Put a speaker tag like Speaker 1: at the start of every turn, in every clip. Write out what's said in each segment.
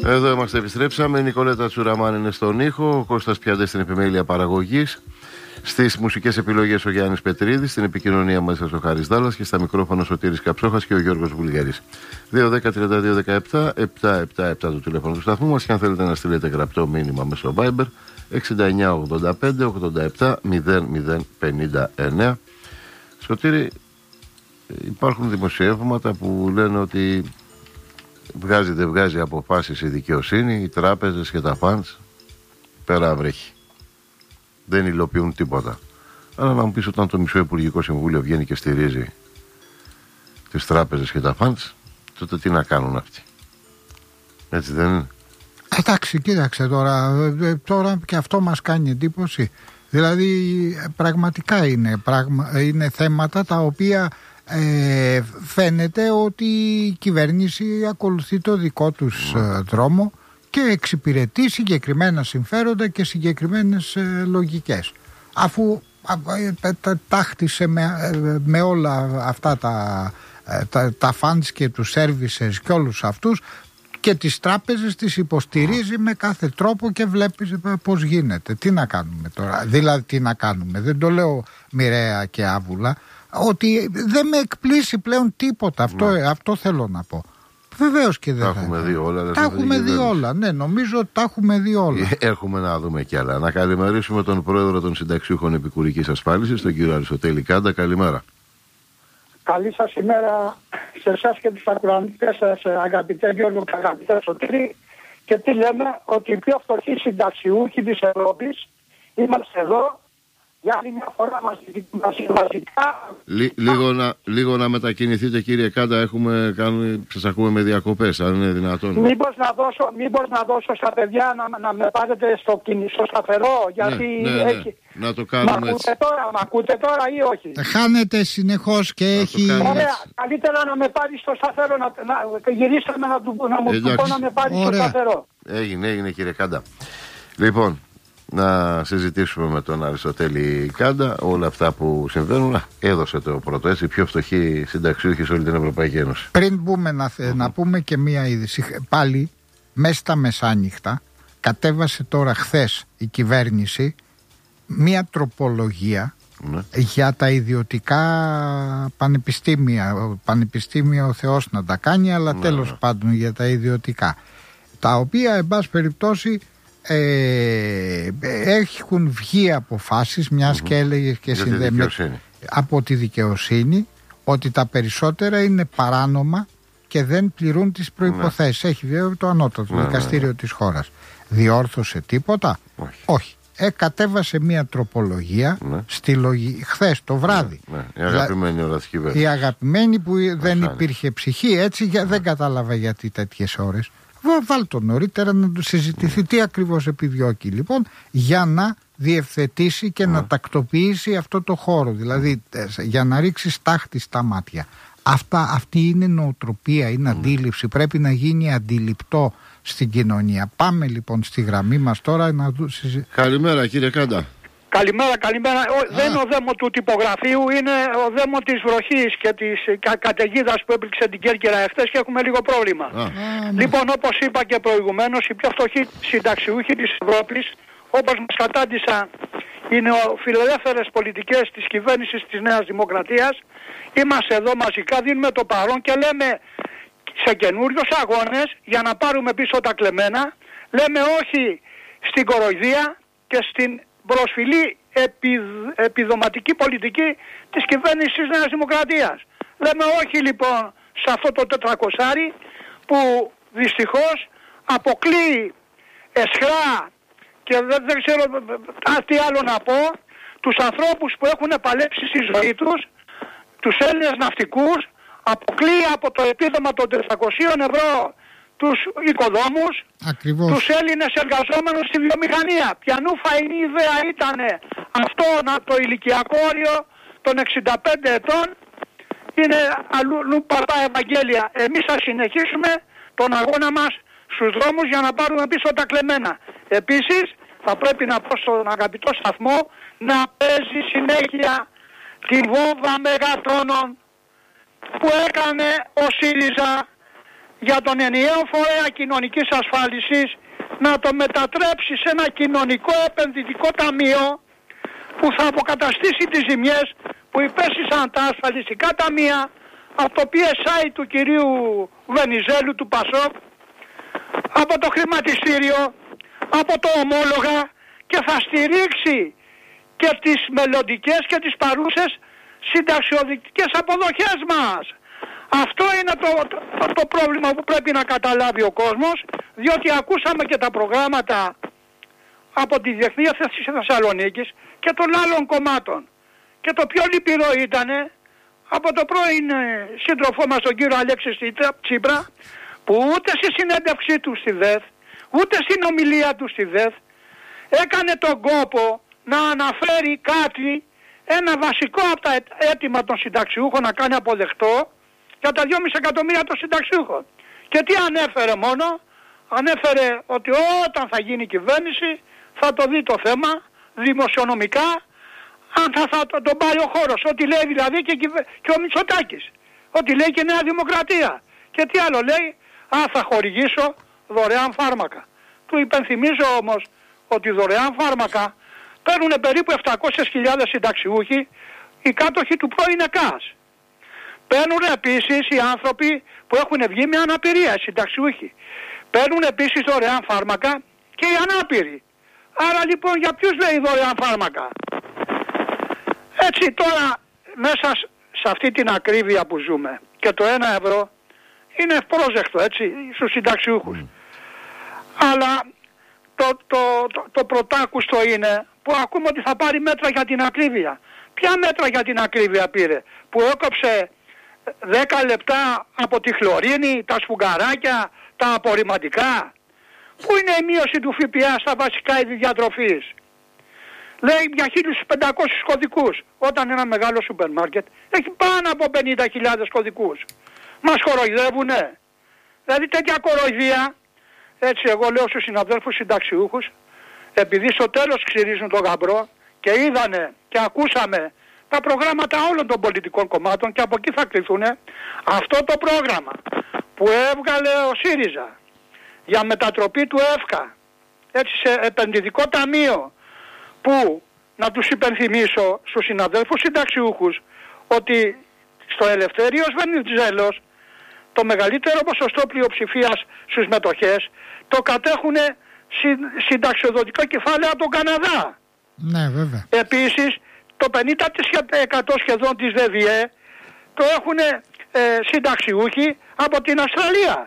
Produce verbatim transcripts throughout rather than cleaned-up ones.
Speaker 1: Εδώ είμαστε, επιστρέψαμε. Η Νικολέτα Τσουραμάν είναι στον ήχο, ο Κώστας Πιαντές στην επιμέλεια παραγωγής. Στις μουσικές επιλογές ο Γιάννης Πετρίδης, στην επικοινωνία μας ο Χάρης Δάλλας και στα μικρόφωνα ο Σωτήρης Καψόχας και ο Γιώργος Βουλγαρής. δύο δέκα τριάντα δύο δεκαεπτά επτακόσια εβδομήντα επτά το τηλέφωνο του σταθμού μας και αν θέλετε να στείλετε γραπτό μήνυμα μέσω Viber εξήντα εννιά ογδόντα πέντε ογδόντα επτά μηδέν μηδέν πενήντα εννέα. Σωτήρη, υπάρχουν δημοσιεύματα που λένε ότι βγάζει δεν βγάζει αποφάσεις η δικαιοσύνη, οι τράπεζες και τα φαντς πέρα βρέχει. Δεν υλοποιούν τίποτα. Αλλά να μου πεις, όταν το μισό Υπουργικό Συμβούλιο βγαίνει και στηρίζει τις τράπεζες και τα φαντς, τότε τι να κάνουν αυτοί? Έτσι δεν είναι?
Speaker 2: Εντάξει, κοίταξε τώρα, τώρα και αυτό μας κάνει εντύπωση. Δηλαδή πραγματικά είναι, πραγμα, είναι θέματα τα οποία ε, φαίνεται ότι η κυβέρνηση ακολουθεί το δικό τους mm. δρόμο και εξυπηρετεί συγκεκριμένα συμφέροντα και συγκεκριμένες ε, λογικές. Αφού τάχτισε με, με όλα αυτά τα, τα, τα funds και τους services και όλους αυτούς και τις τράπεζες τις υποστηρίζει με κάθε τρόπο και βλέπεις πώς γίνεται. Τι να κάνουμε τώρα? Δηλαδή τι να κάνουμε? Δεν το λέω μοιραία και άβουλα, ότι δεν με εκπλήσει πλέον τίποτα. Αυτό, ναι. αυτό θέλω να πω. Βεβαίως και δεν
Speaker 1: τα έχουμε δει όλα.
Speaker 2: Τα έχουμε δει όλα. Ναι, νομίζω ότι τα έχουμε δει όλα.
Speaker 1: Έχουμε να δούμε κι άλλα. Να καλημερίσουμε τον πρόεδρο των συνταξιούχων επικουρικής ασφάλισης, τον κύριο Αριστοτέλη Κάντα. Καλημέρα.
Speaker 3: Καλή σας ημέρα σε εσάς και τους ακροατές σας, αγαπητέ Γιώργο και αγαπητέ Σωτήρη. Και τι λέμε? Ότι οι πιο φτωχοί συνταξιούχοι της Ευρώπης είμαστε εδώ. Για άλλη μια φορά μαζικά.
Speaker 1: Λί, λίγο, να, λίγο να μετακινηθείτε, κύριε Κάντα, έχουμε κάνει, σας ακούμε με διακοπές, αν είναι δυνατόν.
Speaker 3: Μήπως να δώσω, μήπως να δώσω στα παιδιά να, να με πάρετε στο, στο σταθερό, γιατί
Speaker 1: ναι, ναι, ναι.
Speaker 3: έχει...
Speaker 1: Να το κάνουμε.
Speaker 3: Μ' ακούτε τώρα, μ' ακούτε τώρα ή όχι?
Speaker 2: Χάνεται συνεχώς και να έχει...
Speaker 3: Ωραία, καλύτερα να με πάρει στο σταθερό, να, να γυρίστε με να, του, να μου του πω να με πάρει στο σταθερό.
Speaker 1: Έγινε, έγινε κύριε Κάντα. Λοιπόν, να συζητήσουμε με τον Αριστοτέλη Κάντα όλα αυτά που συμβαίνουν. Έδωσε το πρώτο, έτσι, πιο φτωχοί συνταξιούχοι σε όλη την Ευρωπαϊκή Ένωση.
Speaker 2: Πριν μπούμε να, θε, mm-hmm. να πούμε και μία είδηση. Πάλι μέσα στα μεσάνυχτα κατέβασε τώρα χθες η κυβέρνηση μία τροπολογία mm-hmm. για τα ιδιωτικά πανεπιστήμια. Πανεπιστήμια ο Θεός να τα κάνει, αλλά mm-hmm. τέλος πάντων για τα ιδιωτικά, τα οποία εν πάση περιπτώσει Ε, έχουν βγει αποφάσεις, μιας mm-hmm. και έλεγε και συνδέμε από τη δικαιοσύνη, ότι τα περισσότερα είναι παράνομα και δεν πληρούν τις προϋποθέσεις. Mm-hmm. Έχει βέβαια το ανώτατο mm-hmm. δικαστήριο της χώρας. Διόρθωσε τίποτα? Όχι. Όχι. Ε, κατέβασε μια τροπολογία mm-hmm. στη λογική χθες το βράδυ.
Speaker 1: Mm-hmm. Η αγαπημένη όλα της κυβέρνησης.
Speaker 2: Η αγαπημένη που mm-hmm. δεν υπήρχε ψυχή, έτσι mm-hmm. δεν κατάλαβα γιατί τέτοιες ώρες. Βάλ το νωρίτερα να το συζητηθεί τι ακριβώς επιδιώκει λοιπόν, για να διευθετήσει και mm. να τακτοποιήσει αυτό το χώρο, δηλαδή για να ρίξει στάχτη στα μάτια. Αυτά, αυτή είναι νοοτροπία, είναι mm. αντίληψη, πρέπει να γίνει αντιληπτό στην κοινωνία. Πάμε λοιπόν στη γραμμή μας τώρα να δούμε.
Speaker 1: Καλημέρα κύριε Κάντα.
Speaker 3: Καλημέρα, καλημέρα. Ο, δεν είναι ο δαίμο του τυπογραφείου, είναι ο δαίμο της βροχής και της κα, καταιγίδας που έπληξε την Κέρκυρα εχθές και έχουμε λίγο πρόβλημα. Α. Λοιπόν, όπως είπα και προηγουμένως, οι πιο φτωχοί συνταξιούχοι της Ευρώπης, όπως μας κατάντησαν οι νεοφιλελεύθερες πολιτικές της κυβέρνησης της Νέας Δημοκρατίας, είμαστε εδώ μαζικά, δίνουμε το παρόν και λέμε σε καινούριους αγώνες για να πάρουμε πίσω τα κλεμμένα, λέμε όχι στην κοροϊδία και στην προσφυλή επιδ, επιδοματική πολιτική της κυβέρνησης της Νέας Δημοκρατίας. Λέμε όχι λοιπόν σε αυτό το τετρακοσάρι που δυστυχώς αποκλείει εσχρά και δεν, δεν ξέρω τι άλλο να πω, τους ανθρώπους που έχουν παλέψει στη ζωή τους, τους Έλληνες ναυτικούς, αποκλείει από το επίδομα των τετρακοσίων ευρώ τους οικοδόμους, ακριβώς. Τους Έλληνες εργαζόμενους στη βιομηχανία. Ποιανού φαϊνή ιδέα ήταν αυτό να, το ηλικιακό όριο των εξήντα πέντε ετών είναι αλλού πατά Ευαγγέλια. Εμείς θα συνεχίσουμε τον αγώνα μας στους δρόμους για να πάρουμε πίσω τα κλεμμένα. Επίσης θα πρέπει να πω στον αγαπητό σταθμό να παίζει συνέχεια τη βόμβα μεγατόνων που έκανε ο ΣΥΡΙΖΑ για τον ενιαίο φορέα κοινωνικής ασφάλισης να το μετατρέψει σε ένα κοινωνικό επενδυτικό ταμείο που θα αποκαταστήσει τις ζημιές που υπέστησαν τα ασφαλιστικά ταμεία από το πι ες άι του κυρίου Βενιζέλου του Πασόκ, από το χρηματιστήριο, από το ομόλογα, και θα στηρίξει και τις μελλοντικές και τις παρούσες συνταξιοδοτικές αποδοχές μας. Αυτό είναι το, το, το πρόβλημα που πρέπει να καταλάβει ο κόσμος, διότι ακούσαμε και τα προγράμματα από τη Διεθνή Θέση Θεσσαλονίκης και των άλλων κομμάτων. Και το πιο λυπηρό ήταν από το πρώην σύντροφό μας τον κύριο Αλέξη Τσίπρα, που ούτε στη συνέντευξή του στη ΔΕΘ, ούτε στην ομιλία του στη ΔΕΘ έκανε τον κόπο να αναφέρει κάτι, ένα βασικό από τα αίτημα των συνταξιούχων να κάνει αποδεκτό για τα δυόμισι εκατομμύρια των συνταξιούχων. Και τι ανέφερε μόνο? Ανέφερε ότι όταν θα γίνει κυβέρνηση θα το δει το θέμα δημοσιονομικά, αν θα, θα το, τον πάρει ο χώρος. Ό,τι λέει δηλαδή και, και ο Μητσοτάκης. Ό,τι λέει και η Νέα Δημοκρατία. Και τι άλλο λέει? Α, θα χορηγήσω δωρεάν φάρμακα. Του υπενθυμίζω όμως ότι δωρεάν φάρμακα παίρνουν περίπου επτακόσιες χιλιάδες συνταξιούχοι, οι κάτοχοι του πρώην ΕΚΑΣ. Παίρνουν επίσης οι άνθρωποι που έχουν βγει με αναπηρία, οι συνταξιούχοι. Παίρνουν επίσης δωρεάν φάρμακα και οι ανάπηροι. Άρα λοιπόν για ποιους λέει δωρεάν φάρμακα? Έτσι τώρα μέσα σε αυτή την ακρίβεια που ζούμε και το ένα ευρώ είναι ευπρόσδεκτο, έτσι, στους συνταξιούχους. Mm. Αλλά το, το, το, το πρωτάκουστο είναι που ακούμε ότι θα πάρει μέτρα για την ακρίβεια. Ποια μέτρα για την ακρίβεια πήρε? Που έκοψε δέκα λεπτά από τη χλωρίνη, τα σφουγγαράκια, τα απορριμματικά. Πού είναι η μείωση του ΦΠΑ στα βασικά είδη διατροφής? Λέει για χίλιους πεντακόσιους κωδικούς, όταν ένα μεγάλο σούπερ μάρκετ έχει πάνω από πενήντα χιλιάδες κωδικούς. Μας κοροϊδεύουνε? Δηλαδή τέτοια κοροϊδία, έτσι εγώ λέω στους συναδέλφους συνταξιούχους, επειδή στο τέλος ξυρίζουν τον γαμπρό και είδανε και ακούσαμε τα προγράμματα όλων των πολιτικών κομμάτων και από εκεί θα κρυθούν, αυτό το πρόγραμμα που έβγαλε ο ΣΥΡΙΖΑ για μετατροπή του ΕΦΚΑ, έτσι, σε επενδυτικό ταμείο, που να τους υπενθυμίσω στους συναδέλφους συνταξιούχους ότι στο Ελευθέριος Βενιζέλος το μεγαλύτερο ποσοστό πλειοψηφίας στους μετοχές το κατέχουν συνταξιοδοτικό κεφάλαιο από τον Καναδά.
Speaker 2: Ναι, βέβαια.
Speaker 3: Επίσης το πενήντα τοις εκατό σχεδόν της ΔΔΕ το έχουν ε, συνταξιούχοι από την Αυστραλία.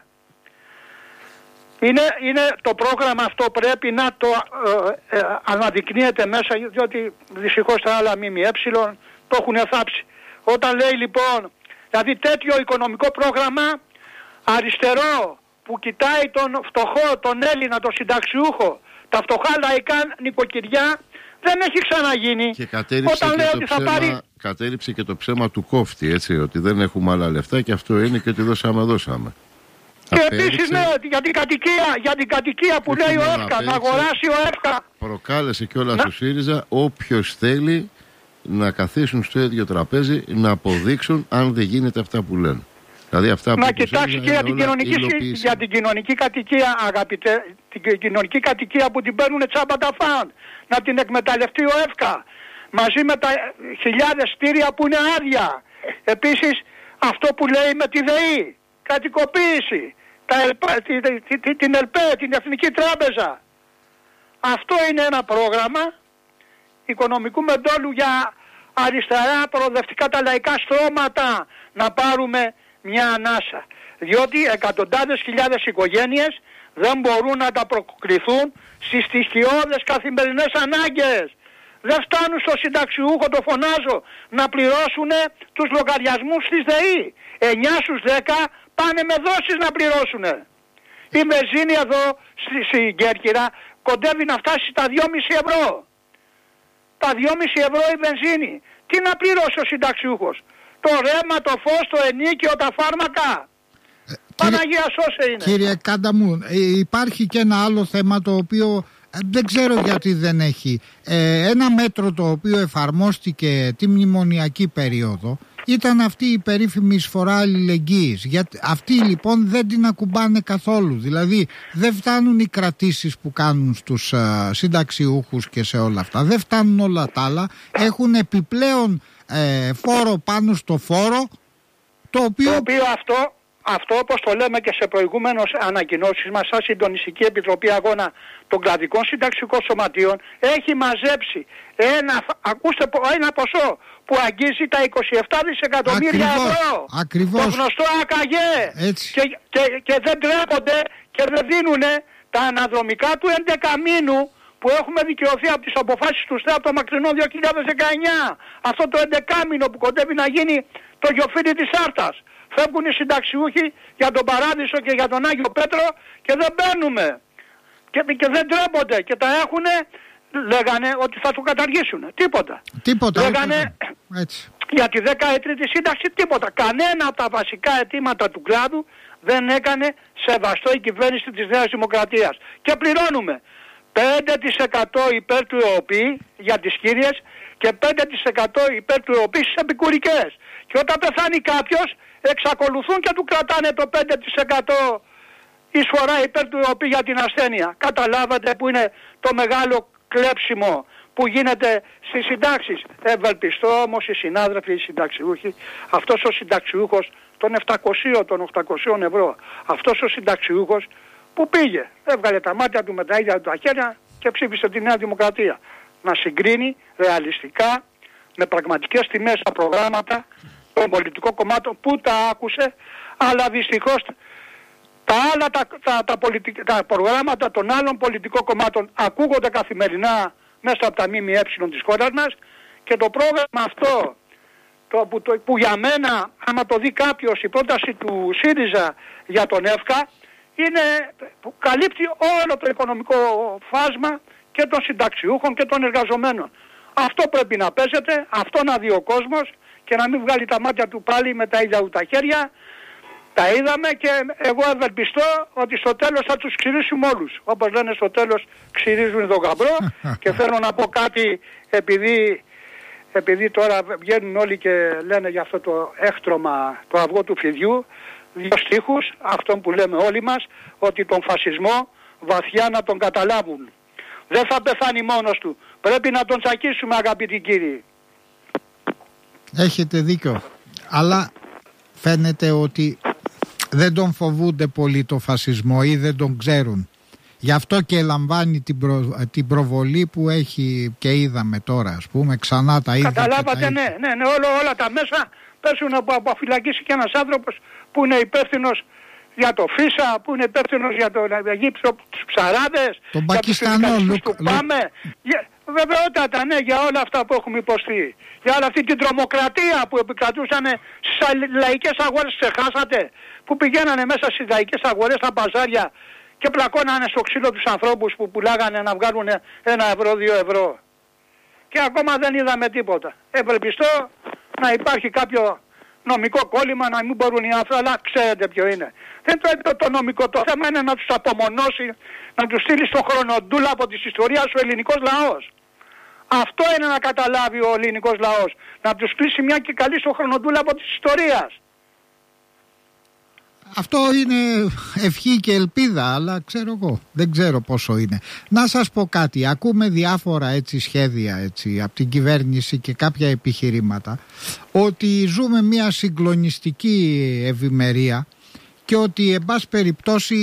Speaker 3: Είναι, είναι το πρόγραμμα αυτό πρέπει να το ε, ε, αναδεικνύεται μέσα, διότι δυστυχώς τα άλλα ΜΜΕ το έχουν θάψει. Όταν λέει λοιπόν, δηλαδή τέτοιο οικονομικό πρόγραμμα αριστερό που κοιτάει τον φτωχό, τον Έλληνα, τον συνταξιούχο, τα φτωχά λαϊκά νοικοκυριά, δεν έχει ξαναγίνει.
Speaker 1: Και κατέριψε,
Speaker 3: όταν
Speaker 1: και,
Speaker 3: λέει
Speaker 1: το
Speaker 3: ότι
Speaker 1: ψέμα,
Speaker 3: θα πάρει...
Speaker 1: κατέριψε και το ψέμα του κόφτη, έτσι, ότι δεν έχουμε άλλα λεφτά και αυτό είναι και ότι δώσαμε, δώσαμε.
Speaker 3: Και επίσης ναι, για την κατοικία, για την κατοικία που λέει ο ΕΦΚΑ, να αγοράσει ο ΕΦΚΑ.
Speaker 1: Προκάλεσε κιόλας ο ΣΥΡΙΖΑ όποιος θέλει να καθίσουν στο ίδιο τραπέζι να αποδείξουν αν δεν γίνεται αυτά που λένε. Δηλαδή αυτά
Speaker 3: να
Speaker 1: που
Speaker 3: κοιτάξει και για την, κοινωνική, για την κοινωνική κατοικία, αγαπητέ, την κοινωνική κατοικία που την παίρνουν τσάμπα τα φαν, να την εκμεταλλευτεί ο ΕΦΚΑ μαζί με τα χιλιάδες στήρια που είναι άδεια. Επίσης αυτό που λέει με τη ΔΕΗ, κατοικοποίηση, τα ΕΛΠΑ, την, την, την ΕΛΠΕ, την Εθνική Τράπεζα. Αυτό είναι ένα πρόγραμμα οικονομικού μεντόλου για αριστερά προοδευτικά τα λαϊκά στρώματα να πάρουμε μια ανάσα. Διότι εκατοντάδες χιλιάδες οικογένειες δεν μπορούν να τα προκληθούν στις στοιχειώδες καθημερινές ανάγκες. Δεν φτάνουν στο συνταξιούχο, το φωνάζω, να πληρώσουν τους λογαριασμούς της ΔΕΗ. εννιά στους δέκα πάνε με δόσεις να πληρώσουν. Η βενζίνη εδώ στην Κέρκυρα κοντεύει να φτάσει στα δυόμισι ευρώ. Τα δυόμισι ευρώ η βενζίνη. Τι να πληρώσει ο συνταξιούχος? Το ρέμα, το φως, το ενίκιο, τα φάρμακα. Ε, Παναγία σώσε είναι.
Speaker 2: Κύριε Κάντα μου, υπάρχει και ένα άλλο θέμα το οποίο δεν ξέρω γιατί δεν έχει. Ε, ένα μέτρο το οποίο εφαρμόστηκε τη μνημονιακή περίοδο ήταν αυτή η περίφημη εισφορά αλληλεγγύης. Γιατί αυτοί λοιπόν δεν την ακουμπάνε καθόλου. Δηλαδή δεν φτάνουν οι κρατήσεις που κάνουν στους uh, συνταξιούχους και σε όλα αυτά. Δεν φτάνουν όλα τα άλλα. Έχουν επιπλέον ε, φόρο πάνω στο φόρο, το οποίο...
Speaker 3: Το οποίο αυτό, αυτό όπως το λέμε και σε προηγούμενες ανακοινώσεις μας, σαν Συντονιστική Επιτροπή Αγώνα των Κρατικών Συνταξιούχων Σωματείων, έχει μαζέψει ένα, ακούστε, ένα ποσό που αγγίζει τα είκοσι επτά δισεκατομμύρια ευρώ.
Speaker 2: Ακριβώς.
Speaker 3: Το γνωστό ΑΚΑΓΕ.
Speaker 2: Έτσι.
Speaker 3: Και, και, και δεν τρέπονται και δεν δίνουν τα αναδρομικά του έντεκα που έχουμε δικαιωθεί από τις αποφάσεις του ΣΤΕ από το μακρινό δύο χιλιάδες δεκαεννιά. Αυτό το έντεκα που κοντεύει να γίνει το γιοφύρι της Άρτας. Φεύγουν οι συνταξιούχοι για τον Παράδεισο και για τον Άγιο Πέτρο και δεν μπαίνουμε. Και, και δεν τρέπονται και τα έχουνε, λέγανε ότι θα το καταργήσουν. Τίποτα.
Speaker 2: Τίποτα.
Speaker 3: Λέγανε
Speaker 2: έτσι.
Speaker 3: Για τη δεκαετριετή σύνταξη τίποτα. Κανένα από τα βασικά αιτήματα του κλάδου δεν έκανε σεβαστό η κυβέρνηση της Νέας Δημοκρατίας. Και πληρώνουμε πέντε τοις εκατό υπέρ του ΕΟΠΗ για τις κύριες και πέντε τοις εκατό υπέρ του ΕΟΠΗ στις επικουρικές. Και όταν πεθάνει κάποιος εξακολουθούν και του κρατάνε το πέντε τοις εκατό εισφορά υπέρ του ΕΟΠΗ για την ασθένεια. Καταλάβατε που είναι το μεγάλο κλέψιμο που γίνεται στις συντάξεις. Ευελπιστώ όμως οι συνάδελφοι, οι συνταξιούχοι, αυτός ο συνταξιούχος των επτακοσίων, των οκτακοσίων ευρώ, αυτός ο συνταξιούχος που πήγε, έβγαλε τα μάτια του με τα ίδια του τα χέρια και ψήφισε τη Νέα Δημοκρατία. Να συγκρίνει ρεαλιστικά με πραγματικές τιμές τα προγράμματα των πολιτικών κομμάτων που τα άκουσε, αλλά δυστυχώς τα άλλα τα, τα, τα, πολιτικ, τα προγράμματα των άλλων πολιτικών κομμάτων ακούγονται καθημερινά μέσα από τα ΜΜΕ της χώρας μας και το πρόγραμμα αυτό το, που, το, που για μένα, άμα το δει κάποιος, η πρόταση του ΣΥΡΙΖΑ για τον ΕΦΚΑ είναι, που καλύπτει όλο το οικονομικό φάσμα και των συνταξιούχων και των εργαζομένων. Αυτό πρέπει να παίζεται, αυτό να δει ο κόσμος και να μην βγάλει τα μάτια του πάλι με τα ίδια του τα χέρια. Τα είδαμε και εγώ ευελπιστώ ότι στο τέλος θα τους ξυρίσουμε όλους. Όπως λένε στο τέλος ξυρίζουν τον γαμπρό. Και θέλω να πω κάτι επειδή, επειδή τώρα βγαίνουν όλοι και λένε για αυτό το έκτρωμα, το αυγό του φιδιού, δύο στίχους, αυτόν που λέμε όλοι μας, ότι τον φασισμό βαθιά να τον καταλάβουν. Δεν θα πεθάνει μόνος του. Πρέπει να τον τσακίσουμε, αγαπητοί κύριοι.
Speaker 2: Έχετε δίκιο. Αλλά φαίνεται ότι δεν τον φοβούνται πολύ το φασισμό ή δεν τον ξέρουν. Γι' αυτό και λαμβάνει την, προ... την προβολή που έχει και είδαμε τώρα, ας πούμε, ξανά τα ίδια.
Speaker 3: Καταλάβατε,
Speaker 2: τα
Speaker 3: ναι, ναι, ναι, όλα, όλα τα μέσα πέσουν από αποφυλακίσει και ένας άνθρωπος που είναι υπεύθυνος για το Φίσα, που είναι υπεύθυνος για τον Αιγύπτιο, τους ψαράδες,
Speaker 2: τον Πακιστανό,
Speaker 3: για τους του Πάμε. Για... Βεβαιότατα, ναι, για όλα αυτά που έχουμε υποστεί. Για όλη αυτή την τρομοκρατία που επικρατούσαν στις λαϊκές αγορές, ξεχάσατε, που πηγαίνανε μέσα στις λαϊκές αγορές, στα μπαζάρια και πλακώνανε στο ξύλο τους ανθρώπους που πουλάγανε να βγάλουν ένα ευρώ, δύο ευρώ. Και ακόμα δεν είδαμε τίποτα. Ευελπιστώ να υπάρχει κάποιο νομικό κόλλημα, να μην μπορούν οι άνθρωποι, αλλά ξέρετε ποιο είναι. Δεν το, το, το νομικό, το θέμα είναι να τους απομονώσει, να τους στείλει στον χρονοτούλα από της ιστορίας ο ελληνικός λαός. Αυτό είναι να καταλάβει ο ελληνικός λαός. Να τους κλείσει μια και καλή στο χρονοτούλα από της ιστορίας.
Speaker 2: Αυτό είναι ευχή και ελπίδα, αλλά ξέρω εγώ, δεν ξέρω πόσο είναι. Να σας πω κάτι, ακούμε διάφορα έτσι σχέδια έτσι, από την κυβέρνηση και κάποια επιχειρήματα, ότι ζούμε μια συγκλονιστική ευημερία και ότι εν πάση περιπτώσει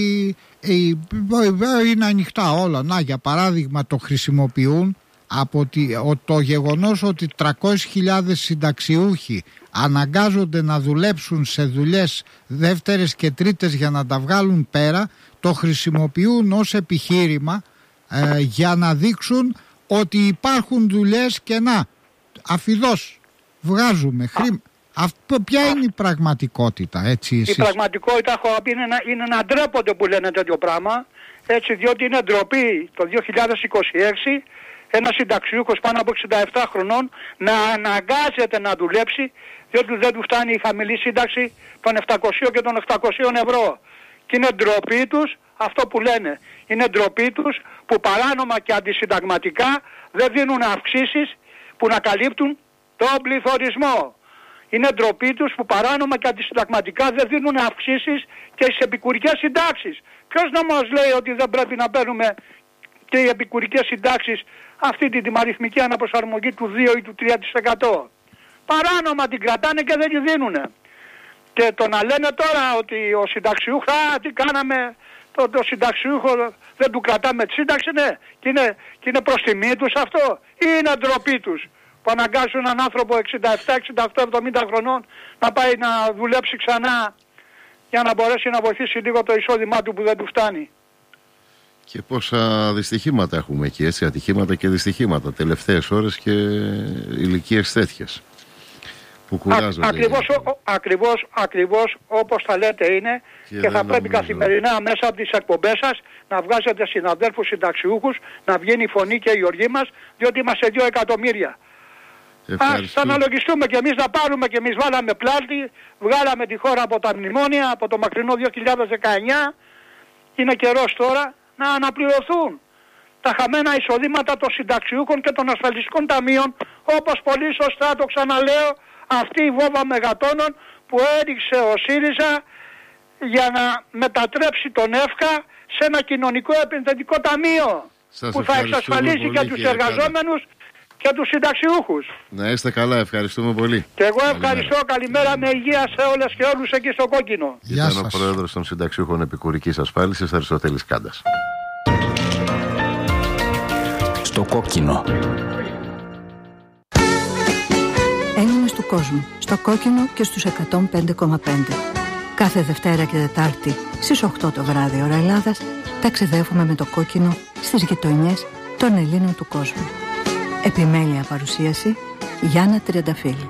Speaker 2: είναι ανοιχτά όλα. Να, για παράδειγμα, το χρησιμοποιούν από το γεγονός ότι τριακόσιες χιλιάδες συνταξιούχοι αναγκάζονται να δουλέψουν σε δουλειές δεύτερες και τρίτες για να τα βγάλουν πέρα, το χρησιμοποιούν ως επιχείρημα ε, για να δείξουν ότι υπάρχουν δουλειές και να αφιδώς βγάζουμε χρήμα. Αυτό ποια είναι η πραγματικότητα, έτσι εσείς?
Speaker 3: Η πραγματικότητα, έχω πει, είναι, είναι να ντρέπονται που λένε τέτοιο πράγμα, έτσι, διότι είναι ντροπή το δύο χιλιάδες είκοσι έξι ένας συνταξιούχος πάνω από εξήντα επτά χρονών να αναγκάζεται να δουλέψει, διότι δεν του φτάνει η χαμηλή σύνταξη των επτακοσίων και των επτακοσίων ευρώ. Και είναι ντροπή τους αυτό που λένε. Είναι ντροπή τους που παράνομα και αντισυνταγματικά δεν δίνουν αυξήσεις που να καλύπτουν τον πληθωρισμό. Είναι ντροπή τους που παράνομα και αντισυνταγματικά δεν δίνουν αυξήσεις και στις επικουρικές συντάξεις. Ποιος να μας λέει ότι δεν πρέπει να παίρνουμε και οι επικουρικές συντάξεις αυτή τη τιμαριθμική αναπροσαρμογή του δύο ή του τρία τοις εκατό. Παράνομα την κρατάνε και δεν τη δίνουνε. Και το να λένε τώρα ότι ο συνταξιούχος, α, τι κάναμε, το, το συνταξιούχο δεν του κρατάμε τη σύνταξη, ναι, και είναι, και είναι προς τιμή τους αυτό, ή είναι ντροπή τους που αναγκάζουν έναν άνθρωπο εξήντα επτά, εξήντα οκτώ, εβδομήντα χρονών να πάει να δουλέψει ξανά για να μπορέσει να βοηθήσει λίγο το εισόδημά του που δεν του φτάνει.
Speaker 1: Και πόσα δυστυχήματα έχουμε εκεί, έτσι, ατυχήματα και δυστυχήματα τελευταίες ώρες και ηλικίες τέτοιες που κουράζονται.
Speaker 3: Α, ακριβώς, ο, ακριβώς, ακριβώς όπως θα λέτε είναι και, και θα πρέπει νομίζω. καθημερινά μέσα από τις εκπομπές σας να βγάζετε συναδέλφους συνταξιούχους, να βγαίνει η φωνή και η οργή μας, διότι είμαστε δύο εκατομμύρια. Ας θα αναλογιστούμε και εμείς να πάρουμε και εμείς βάλαμε πλάτη, βγάλαμε τη χώρα από τα μνημόνια, από το μακρινό δύο χιλιάδες δεκαεννιά, είναι καιρός τώρα να αναπληρωθούν τα χαμένα εισοδήματα των συνταξιούχων και των ασφαλιστικών ταμείων, όπως πολύ σωστά το ξαναλέω, αυτή η βόμβα μεγατόνων που έριξε ο ΣΥΡΙΖΑ για να μετατρέψει τον ΕΦΚΑ σε ένα κοινωνικό επενδυτικό ταμείο
Speaker 1: σας
Speaker 3: που θα εξασφαλίζει και τους εργαζόμενους και τους συνταξιούχους.
Speaker 1: Να είστε καλά, ευχαριστούμε πολύ.
Speaker 3: Και εγώ ευχαριστώ, καλημέρα, καλημέρα με υγεία σε όλες και όλους εκεί στο Κόκκινο.
Speaker 1: Γεια σας. Ήταν ο Πρόεδρος των Συνταξιούχων Επικουρικής Ασφάλισης, Αριστοτέλης Κάντας.
Speaker 4: Στο Κόκκινο.
Speaker 5: Έλληνες του κόσμου, στο Κόκκινο και στους εκατόν πέντε κόμμα πέντε. Κάθε Δευτέρα και Τετάρτη στις οκτώ το βράδυ ώρα Ελλάδας ταξιδεύουμε με το Κόκκινο στις γειτονιές των Ελλήνων του κόσμου. Επιμέλεια παρουσίαση Γιάννα Τριανταφύλλη.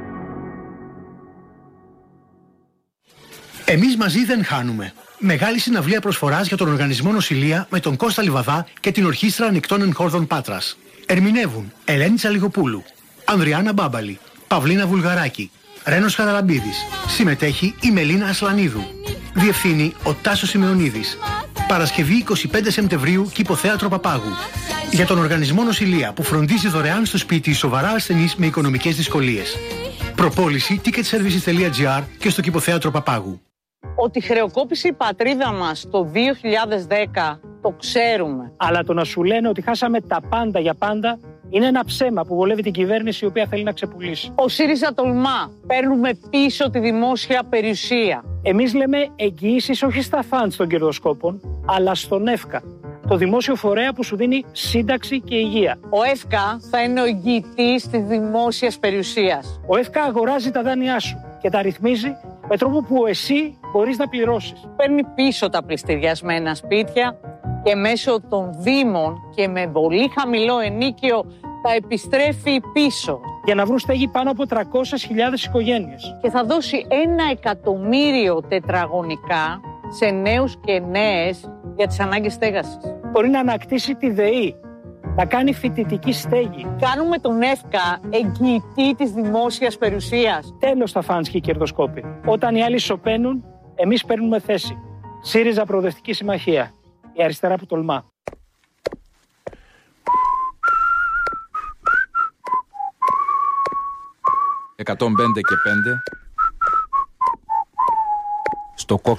Speaker 6: Εμείς μαζί δεν χάνουμε. Μεγάλη συναυλία προσφοράς για τον Οργανισμό Νοσηλεία με τον Κώστα Λιβαδά και την Ορχήστρα Ανοιχτών Εγχόρδων Πάτρας. Ερμηνεύουν Ελένη Τσαλιγοπούλου, Ανδριάννα Μπάμπαλη, Παυλίνα Βουλγαράκη, Ρένος Χαραλαμπίδης. Συμμετέχει η Μελίνα Ασλανίδου. Διευθύνει ο Τάσος Σημεωνίδης. Παρασκευή εικοστή πέμπτη Σεπτεμβρίου, Κηποθέατρο Παπάγου. Για τον Οργανισμό Νοσηλεία που φροντίζει δωρεάν στο σπίτι σοβαρά ασθενείς με οικονομικές δυσκολίες. Προπόληση ticket services τελεία gr και στο Κηποθέατρο Παπάγου.
Speaker 7: Ότι χρεοκόπησε η πατρίδα μας το δύο χιλιάδες δέκα το ξέρουμε.
Speaker 8: Αλλά το να σου λένε ότι χάσαμε τα πάντα για πάντα είναι ένα ψέμα που βολεύει την κυβέρνηση η οποία θέλει να ξεπουλήσει.
Speaker 7: Ο ΣΥΡΙΖΑ τολμά. Παίρνουμε πίσω τη δημόσια περιουσία.
Speaker 8: Εμείς λέμε εγγυήσεις όχι στα φαντς των κερδοσκόπων, αλλά στον ΕΦΚΑ. Το δημόσιο φορέα που σου δίνει σύνταξη και υγεία.
Speaker 7: Ο ΕΦΚΑ θα είναι ο εγγυητής της δημόσιας περιουσίας.
Speaker 8: Ο ΕΦΚΑ αγοράζει τα δάνειά σου και τα ρυθμίζει με τρόπο που εσύ μπορείς να πληρώσεις.
Speaker 7: Παίρνει πίσω τα πληστηριασμένα σπίτια και μέσω των δήμων και με πολύ χαμηλό ενίκιο τα επιστρέφει πίσω.
Speaker 8: Για να βρουν στέγη πάνω από τριακόσιες χιλιάδες οικογένειες.
Speaker 7: Και θα δώσει ένα εκατομμύριο τετραγωνικά σε νέους και νέες για τις ανάγκες στέγασης.
Speaker 8: Μπορεί να ανακτήσει τη ΔΕΗ, να κάνει φοιτητική στέγη.
Speaker 7: Κάνουμε τον ΕΦΚΑ εγγυητή της δημόσιας περιουσίας.
Speaker 8: Τέλος τα φαντς και οι κερδοσκόποι. Όταν οι άλλοι σωπαίνουν, εμείς παίρνουμε θέση. ΣΥΡΙΖΑ Προοδευτική Συμμαχία. Η αριστερά που τολμά.
Speaker 4: εκατόν πέντε και πέντε στο Κόκκινο.